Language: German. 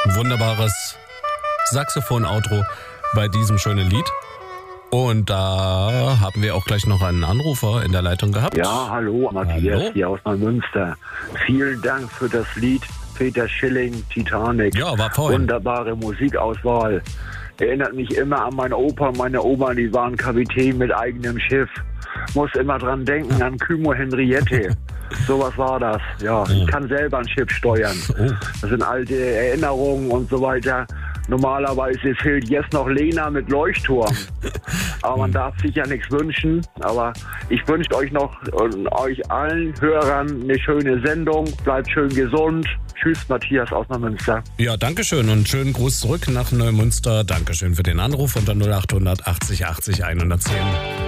Wunderbares Saxophon-Outro bei diesem schönen Lied. Und da haben wir auch gleich noch einen Anrufer in der Leitung gehabt. Ja, hallo, Matthias Hallo. hier aus Neumünster. Vielen Dank für das Lied Peter Schilling, Titanic. Ja, war vorhin. Wunderbare Musikauswahl. Erinnert mich immer an meine Opa und meine Oma, die waren Kapitän mit eigenem Schiff. Muss immer dran denken an Kymo Henriette. Sowas war das. Ja, ich kann selber ein Schiff steuern. Das sind alte Erinnerungen und so weiter. Normalerweise fehlt jetzt noch Lena mit Leuchtturm. Aber man darf sich ja nichts wünschen. Aber ich wünsche euch noch und euch allen Hörern eine schöne Sendung. Bleibt schön gesund. Tschüss, Matthias aus Neumünster. Ja, dankeschön und schönen Gruß zurück nach Neumünster. Dankeschön für den Anruf unter 0800 80 80 110.